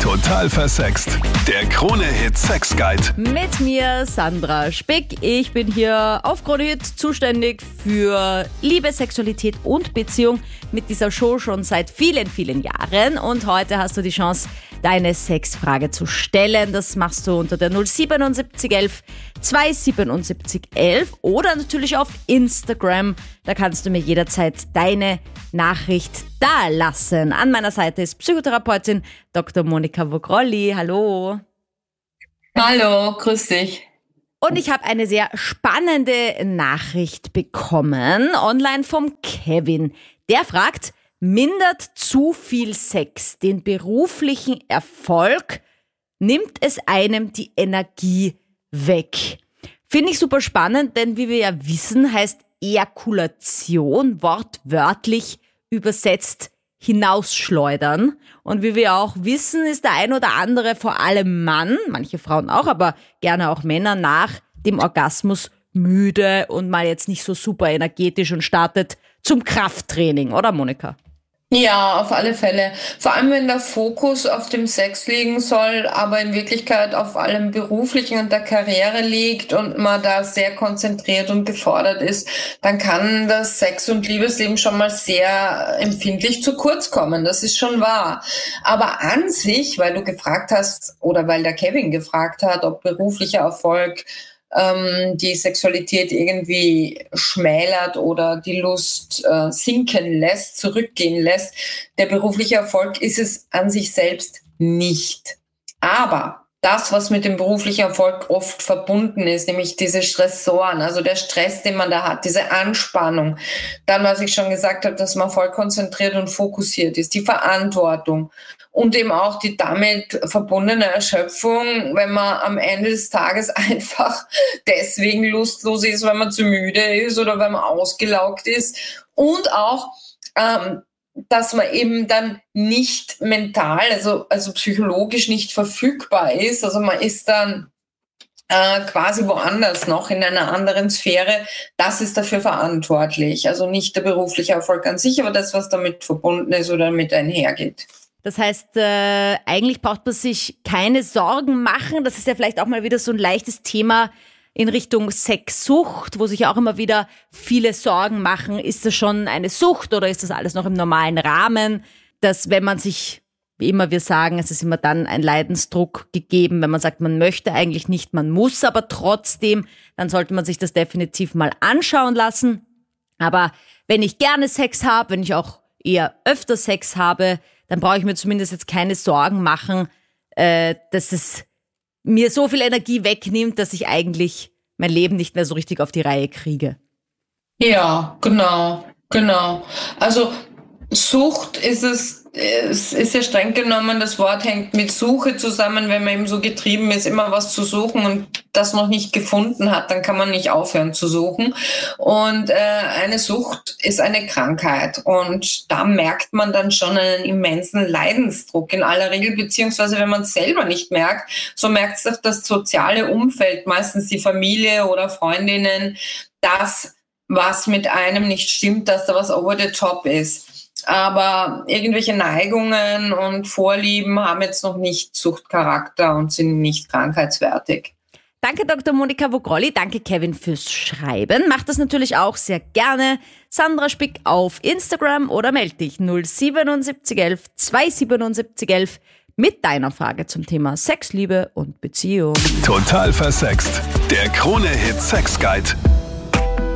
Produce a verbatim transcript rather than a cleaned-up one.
Total versext. Der Krone-Hit Sex Guide. Mit mir Sandra Spick. Ich bin hier auf Krone-Hit zuständig für Liebe, Sexualität und Beziehung mit dieser Show schon seit vielen, vielen Jahren. Und heute hast du die Chance, deine Sexfrage zu stellen. Das machst du unter der null siebenundsiebzig elf zweihundertsiebenundsiebzig elf oder natürlich auf Instagram. Da kannst du mir jederzeit deine Nachricht dalassen. An meiner Seite ist Psychotherapeutin Doktor Monika Vogrolli. Hallo. Hallo, grüß dich. Und ich habe eine sehr spannende Nachricht bekommen, online vom Kevin. Der fragt, mindert zu viel Sex den beruflichen Erfolg? Nimmt es einem die Energie weg? Finde ich super spannend, denn wie wir ja wissen, heißt Ejakulation wortwörtlich übersetzt hinausschleudern. Und wie wir auch wissen, ist der ein oder andere, vor allem Mann, manche Frauen auch, aber gerne auch Männer, nach dem Orgasmus müde und mal jetzt nicht so super energetisch und startet zum Krafttraining, oder Monika? Ja, auf alle Fälle. Vor allem, wenn der Fokus auf dem Sex liegen soll, aber in Wirklichkeit auf allem Beruflichen und der Karriere liegt und man da sehr konzentriert und gefordert ist, dann kann das Sex- und Liebesleben schon mal sehr empfindlich zu kurz kommen. Das ist schon wahr. Aber an sich, weil du gefragt hast, oder weil der Kevin gefragt hat, ob beruflicher Erfolg die Sexualität irgendwie schmälert oder die Lust äh, sinken lässt, zurückgehen lässt. Der berufliche Erfolg ist es an sich selbst nicht. Aber das, was mit dem beruflichen Erfolg oft verbunden ist, nämlich diese Stressoren, also der Stress, den man da hat, diese Anspannung, dann, was ich schon gesagt habe, dass man voll konzentriert und fokussiert ist, die Verantwortung und eben auch die damit verbundene Erschöpfung, wenn man am Ende des Tages einfach deswegen lustlos ist, weil man zu müde ist oder weil man ausgelaugt ist. Und auch, ähm, dass man eben dann nicht mental, also, also psychologisch nicht verfügbar ist. Also man ist dann äh, quasi woanders noch, in einer anderen Sphäre. Das ist dafür verantwortlich. Also nicht der berufliche Erfolg an sich, aber das, was damit verbunden ist oder mit einhergeht. Das heißt, äh, eigentlich braucht man sich keine Sorgen machen. Das ist ja vielleicht auch mal wieder so ein leichtes Thema in Richtung Sexsucht, wo sich ja auch immer wieder viele Sorgen machen. Ist das schon eine Sucht oder ist das alles noch im normalen Rahmen? Dass, wenn man sich, wie immer wir sagen, es ist immer dann ein Leidensdruck gegeben, wenn man sagt, man möchte eigentlich nicht, man muss aber trotzdem, dann sollte man sich das definitiv mal anschauen lassen. Aber wenn ich gerne Sex habe, wenn ich auch eher öfter Sex habe, dann brauche ich mir zumindest jetzt keine Sorgen machen, äh, dass es mir so viel Energie wegnimmt, dass ich eigentlich mein Leben nicht mehr so richtig auf die Reihe kriege. Ja, genau, genau. Also Sucht ist es, es ist ja streng genommen, das Wort hängt mit Suche zusammen, wenn man eben so getrieben ist, immer was zu suchen und das noch nicht gefunden hat, dann kann man nicht aufhören zu suchen. Und äh, eine Sucht ist eine Krankheit und da merkt man dann schon einen immensen Leidensdruck in aller Regel, beziehungsweise wenn man es selber nicht merkt, so merkt es doch das soziale Umfeld, meistens die Familie oder Freundinnen, dass was mit einem nicht stimmt, dass da was over the top ist. Aber irgendwelche Neigungen und Vorlieben haben jetzt noch nicht Suchtcharakter und sind nicht krankheitswertig. Danke, Doktor Monika Vogrolli. Danke, Kevin, fürs Schreiben. Mach das natürlich auch sehr gerne. Sandra Spick auf Instagram oder melde dich null siebenundsiebzig elf zweihundertsiebenundsiebzig elf mit deiner Frage zum Thema Sex, Liebe und Beziehung. Total versext. Der Krone-Hit Sex Guide.